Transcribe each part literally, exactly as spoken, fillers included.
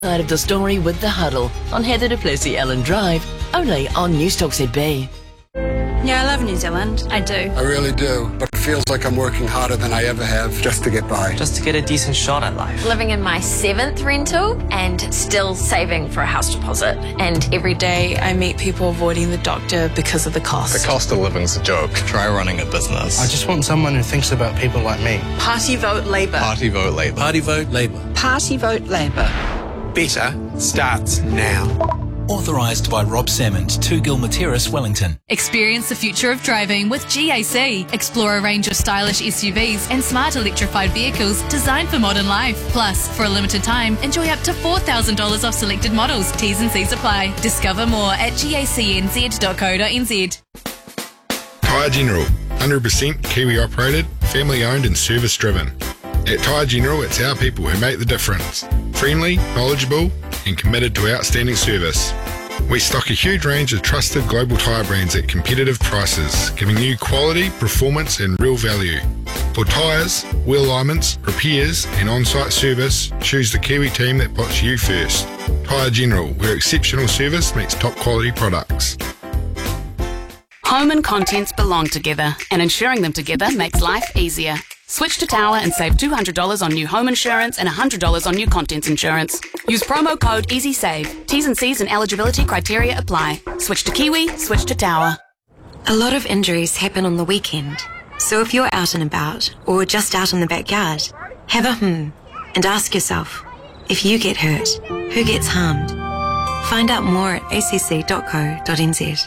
Side of the story with The Huddle on Heather du Plessis-Ellen Drive, only on Newstalk Z B. Yeah, I love New Zealand. I do. I really do, but it feels like I'm working harder than I ever have just to get by. Just to get a decent shot at life. Living in my seventh rental and still saving for a house deposit. And every day I meet people avoiding the doctor because of the cost. The cost of living's a joke. Try running a business. I just want someone who thinks about people like me. Party vote Labour. Party vote Labour. Party vote Labour. Party vote Labour. Better starts now. Authorised by Rob Salmond, two Gilmer Terrace, Wellington. Experience the future of driving with G A C. Explore a range of stylish S U Vs and smart electrified vehicles designed for modern life. Plus, for a limited time, enjoy up to four thousand dollars off selected models. T's and C's apply. Discover more at gacnz dot co dot n z. Tyre General, one hundred percent Kiwi operated, family owned and service driven. At Tyre General, it's our people who make the difference. Friendly, knowledgeable and committed to outstanding service. We stock a huge range of trusted global tyre brands at competitive prices, giving you quality, performance and real value. For tyres, wheel alignments, repairs and on-site service, choose the Kiwi team that puts you first. Tyre General, where exceptional service meets top quality products. Home and contents belong together, and insuring them together makes life easier. Switch to Tower and save two hundred dollars on new home insurance and one hundred dollars on new contents insurance. Use promo code EasySave. T's and C's and eligibility criteria apply. Switch to Kiwi, switch to Tower. A lot of injuries happen on the weekend. So if you're out and about, or just out in the backyard, have a hmm and ask yourself, if you get hurt, who gets harmed? Find out more at a c c dot co dot n z.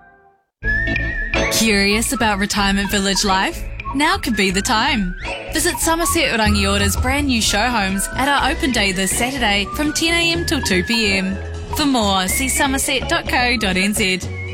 Curious about retirement village life? Now could be the time. Visit Somerset Rangiора's brand new show homes at our open day this Saturday from ten a m till two p m. For more, see somerset dot co dot n z.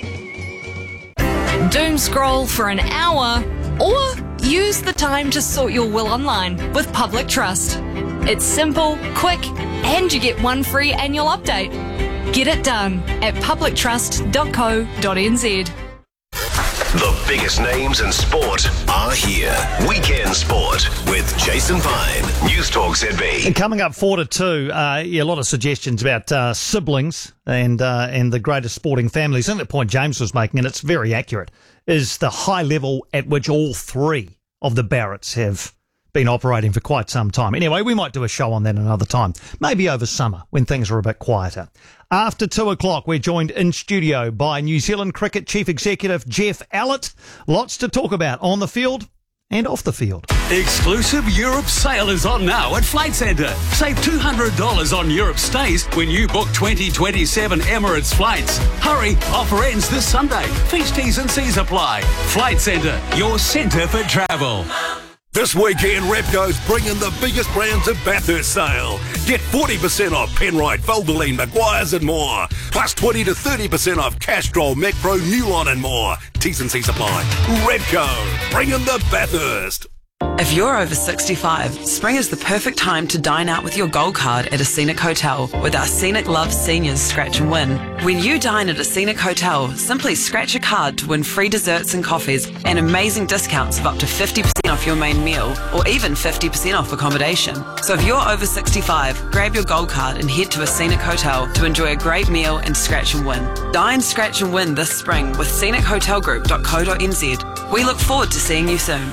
Doom scroll for an hour or use the time to sort your will online with Public Trust. It's simple, quick, and you get one free annual update. Get it done at public trust dot co dot n z. The biggest names in sport are here. Weekend Sport with Jason Pine, Newstalk Z B. And coming up four to two, uh, yeah, a lot of suggestions about uh, siblings and uh, and the greatest sporting families. I think the point James was making, and it's very accurate, is the high level at which all three of the Barretts have been operating for quite some time. Anyway, we might do a show on that another time, maybe over summer when things are a bit quieter. After two o'clock, we're joined in studio by New Zealand Cricket Chief Executive Jeff Allett. Lots to talk about on the field and off the field. Exclusive Europe sale is on now at Flight Centre. Save two hundred dollars on Europe stays when you book twenty twenty-seven Emirates flights. Hurry, offer ends this Sunday. Fees, T's and C's apply. Flight Centre, your centre for travel. This weekend, Repco's bringing the biggest brands at Bathurst sale. Get forty percent off Penrite, Valvoline, Maguire's and more. Plus twenty to thirty percent off Castrol, Macpro, Newline and more. T's and C's apply. Repco, bringing the Bathurst. If you're over sixty-five, spring is the perfect time to dine out with your gold card at a Scenic Hotel with our Scenic Love Seniors Scratch and Win. When you dine at a Scenic Hotel, simply scratch a card to win free desserts and coffees and amazing discounts of up to fifty percent off your main meal or even fifty percent off accommodation. So if you're over sixty-five, grab your gold card and head to a Scenic Hotel to enjoy a great meal and scratch and win. Dine, scratch and win this spring with scenic hotel group dot co dot n z. We look forward to seeing you soon.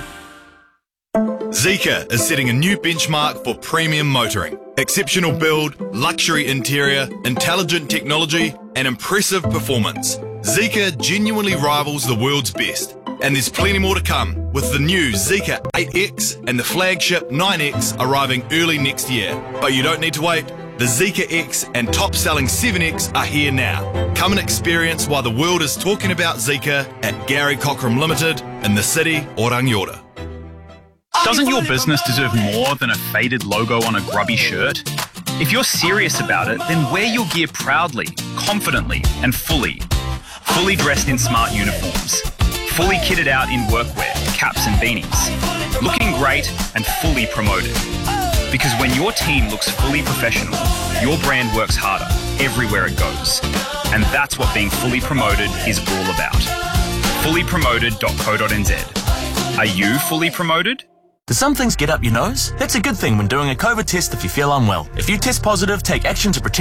Zeekr is setting a new benchmark for premium motoring. Exceptional build, luxury interior, intelligent technology, and impressive performance. Zeekr genuinely rivals the world's best. And there's plenty more to come, with the new Zeekr eight X and the flagship nine X arriving early next year. But you don't need to wait. The Zeekr X and top-selling seven X are here now. Come and experience why the world is talking about Zeekr at Gary Cockram Limited in the city or Rangiora. Doesn't your business deserve more than a faded logo on a grubby shirt? If you're serious about it, then wear your gear proudly, confidently, and fully. Fully dressed in smart uniforms. Fully kitted out in workwear, caps and beanies. Looking great and fully promoted. Because when your team looks fully professional, your brand works harder everywhere it goes. And that's what being fully promoted is all about. fully promoted dot co dot n z. Are you fully promoted? Do some things get up your nose? That's a good thing when doing a COVID test if you feel unwell. If you test positive, take action to protect